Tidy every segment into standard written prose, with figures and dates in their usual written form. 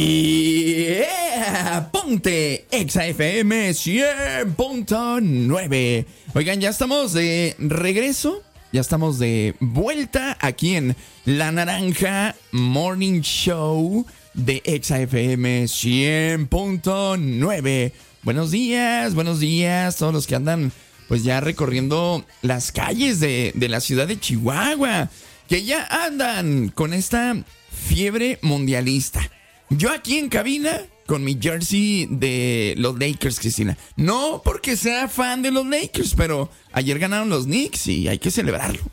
Ponte Exa FM 100.9. Oigan, ya estamos de regreso. Ya estamos de vuelta aquí en La Naranja Morning Show de Exa FM 100.9. Buenos días todos los que andan pues ya recorriendo las calles de la ciudad de Chihuahua, que ya andan con esta fiebre mundialista. Yo aquí en cabina con mi jersey de los Lakers, Cristina. No porque sea fan de los Lakers, pero ayer ganaron los Knicks y hay que celebrarlo.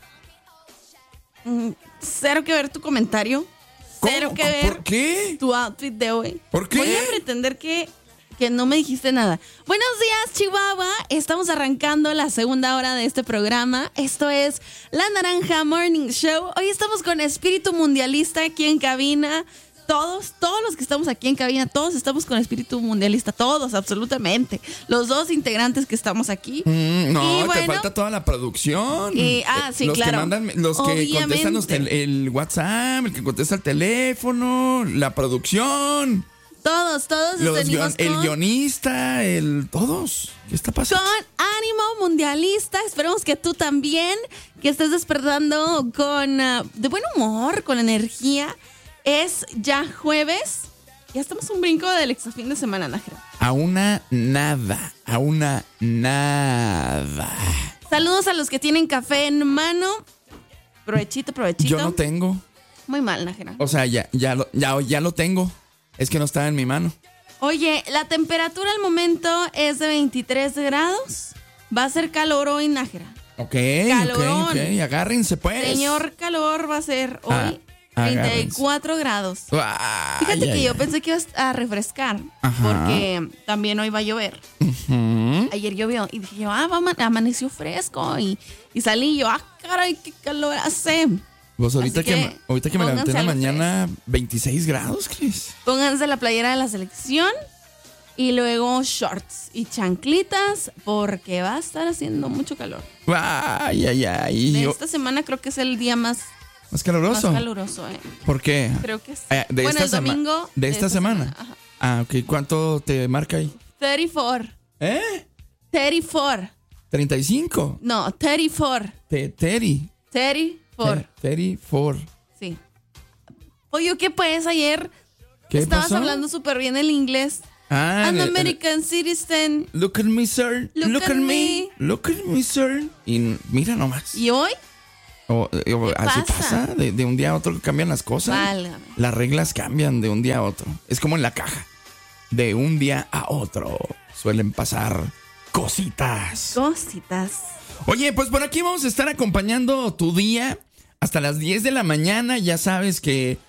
Cero que ver tu comentario. Cero que ver. ¿Por qué? Tu outfit de hoy. ¿Por qué? Voy a pretender que no me dijiste nada. Buenos días, Chihuahua. Estamos arrancando la segunda hora de este programa. Esto es La Naranja Morning Show. Hoy estamos con espíritu mundialista aquí en cabina. Todos los que estamos aquí en cabina, todos estamos con espíritu mundialista, todos, absolutamente. Los dos integrantes que estamos aquí. No, te falta toda la producción. Sí, los claro. Que mandan, los que contestan el WhatsApp, el que contesta el teléfono, la producción. Todos El guionista, todos. ¿Qué está pasando? Con ánimo mundialista. Esperemos que tú también, que estés despertando con de buen humor, con energía. Es ya jueves. Ya estamos un brinco del extra fin de semana, Nájera. A una nada. Saludos a los que tienen café en mano. Provechito. Yo no tengo. Muy mal, Nájera. O sea, ya lo tengo. Es que no está en mi mano. Oye, la temperatura al momento es de 23 grados. Va a ser calor hoy, Nájera. Ok. Agárrense, pues. Señor calor va a ser hoy 34 grados. Fíjate que yo pensé que iba a refrescar. Ajá. Porque también hoy va a llover. Uh-huh. Ayer llovió y dije yo, amaneció fresco. Y salí yo, caray, qué calor hace. Pues ahorita que me levanté en la mañana, 26 grados, Cris. Pónganse la playera de la selección y luego shorts y chanclitas porque va a estar haciendo mucho calor. Esta semana creo que es el día más caluroso. Más caluroso, ¿Por qué? Creo que sí. El domingo. ¿De esta semana? Ajá. Ok. ¿Cuánto te marca ahí? 34. 34. 35. No, 34. 34. Sí. Oye, ¿qué pues ayer? Estabas hablando súper bien el inglés. An American citizen. Look at me, sir. Look at me. Look at me, sir. Y mira nomás. ¿Y hoy? Así pasa. De un día a otro cambian las cosas. Válgame. Las reglas cambian de un día a otro. Es como en la caja. De un día a otro suelen pasar cositas. Oye, pues por aquí vamos a estar acompañando tu día hasta las 10 de la mañana. Ya sabes que